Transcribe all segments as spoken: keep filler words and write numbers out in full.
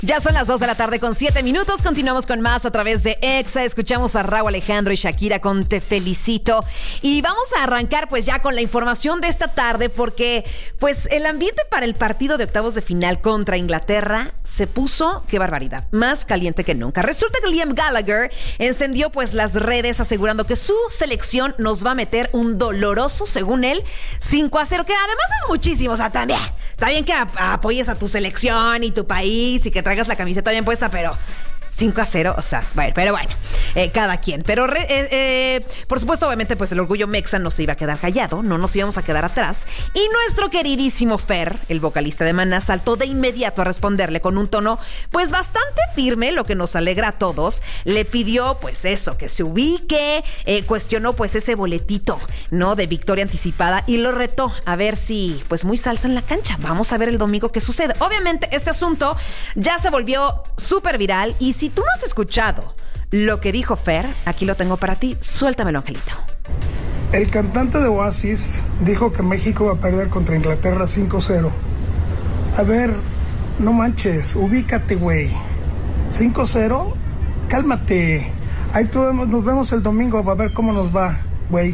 Ya son las dos de la tarde con siete minutos. Continuamos con más a través de Exa. Escuchamos a Rauw Alejandro y Shakira con Te Felicito. Y vamos a arrancar pues ya con la información de esta tarde, porque pues el ambiente para el partido de octavos de final contra Inglaterra se puso, qué barbaridad, más caliente que nunca. Resulta que Liam Gallagher encendió pues las redes asegurando que su selección nos va a meter un doloroso, según él, cinco a cero, que además es muchísimo. O sea, también, está bien que ap- apoyes a tu selección y tu país y que traigas la camiseta bien puesta, pero cinco a cero, o sea, bueno, pero bueno, eh, cada quien. Pero, re, eh, eh, por supuesto, obviamente, pues el orgullo mexa no se iba a quedar callado, no nos íbamos a quedar atrás. Y nuestro queridísimo Fer, el vocalista de Maná, saltó de inmediato a responderle con un tono, pues, bastante firme, lo que nos alegra a todos. Le pidió, pues, eso, que se ubique, eh, cuestionó, pues, ese boletito, ¿no?, de victoria anticipada y lo retó a ver si, pues, muy salsa en la cancha. Vamos a ver el domingo qué sucede. Obviamente, este asunto ya se volvió súper viral y si tú no has escuchado lo que dijo Fer, aquí lo tengo para ti. Suéltamelo, Angelito. El cantante de Oasis dijo que México va a perder contra Inglaterra cinco cero. A ver, no manches, ubícate, güey. cinco cero, cálmate. Ahí nos vemos el domingo, va a ver cómo nos va, güey.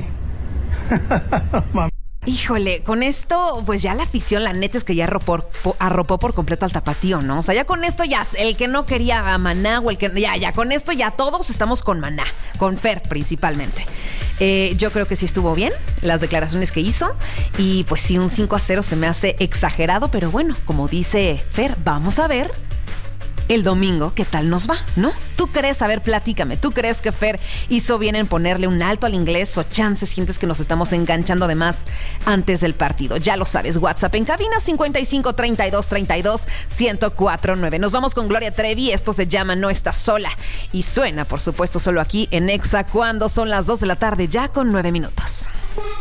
Híjole, con esto, pues ya la afición, la neta es que ya arropó, arropó por completo al tapatío, ¿no? O sea, ya con esto ya, el que no quería a Maná o el que, ya, ya con esto ya todos estamos con Maná, con Fer principalmente. Eh, yo creo que sí estuvo bien las declaraciones que hizo y pues sí, un cinco a cero se me hace exagerado, pero bueno, como dice Fer, vamos a ver el domingo qué tal nos va, ¿no? ¿Tú crees? A ver, platícame. ¿Tú crees que Fer hizo bien en ponerle un alto al inglés o chance sientes que nos estamos enganchando de más antes del partido? Ya lo sabes, WhatsApp en cabina cincuenta y cinco, treinta y dos, treinta y dos, ciento cuatro nueve. Nos vamos con Gloria Trevi. Esto se llama No Estás Sola y suena, por supuesto, solo aquí en Exa cuando son las dos de la tarde ya con nueve minutos.